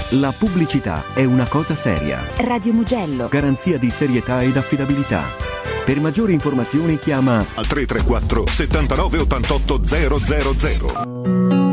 La pubblicità è una cosa seria. Radio Mugello. Garanzia di serietà ed affidabilità. Per maggiori informazioni chiama al 334 79 88 000.